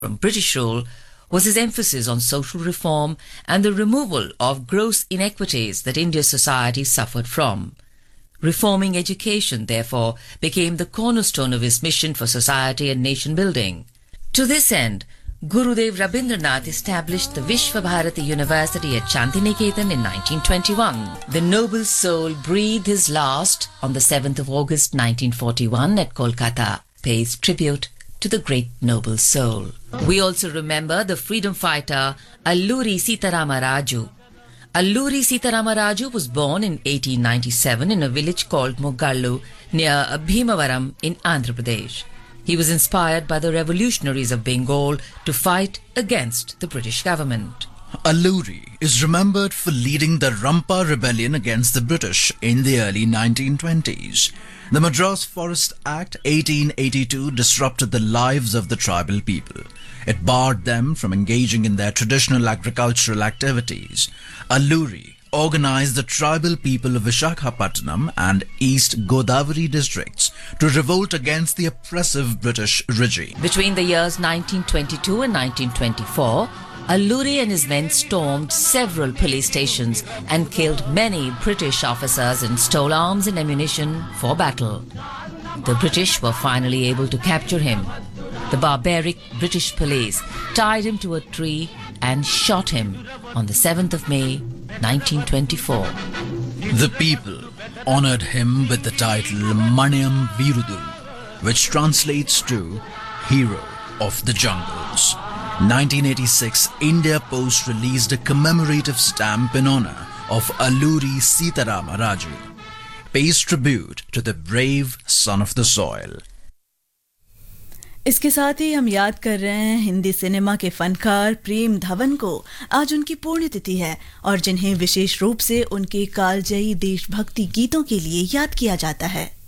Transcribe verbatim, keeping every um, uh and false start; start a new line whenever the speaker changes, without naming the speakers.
from British rule was his emphasis on social reform and the removal of gross inequities that India's society suffered from. Reforming education, therefore, became the cornerstone of his mission for society and nation building. To this end, Gurudev Rabindranath established the Vishwabharati University at Shantiniketan in nineteen twenty-one. The noble soul breathed his last on the seventh of August nineteen forty-one at Kolkata, pays tribute to the great noble soul. We also remember the freedom fighter Alluri Sitarama Raju. Alluri Sitarama Raju was born in eighteen ninety-seven in a village called Mogallu near Bhimavaram in Andhra Pradesh. He was inspired by the revolutionaries of Bengal to fight against the British government.
Alluri is remembered for leading the Rampa rebellion against the British in the early nineteen twenties. The Madras Forest Act eighteen eighty-two disrupted the lives of the tribal people. It barred them from engaging in their traditional agricultural activities. Alluri organized the tribal people of Visakhapatnam and East Godavari districts to revolt against the oppressive British regime.
Between the years nineteen twenty-two and nineteen twenty-four, Alluri and his men stormed several police stations and killed many British officers and stole arms and ammunition for battle. The British were finally able to capture him. The barbaric British police tied him to a tree and shot him on the seventh of May nineteen twenty-four.
The people honored him with the title Manyam Virudu, which translates to Hero of the Jungles. nineteen eighty-six, India Post released a commemorative stamp in honor of Alluri Sitarama Raju, pays tribute to the brave son of the soil.
इसके साथ ही हम याद कर रहे हैं Hindi cinema के फनकार प्रेम धवन को। आज उनकी पुण्यतिथि है और जिन्हें विशेष रूप से उनके कालजयी देशभक्ति गीतों के लिए याद किया जाता है।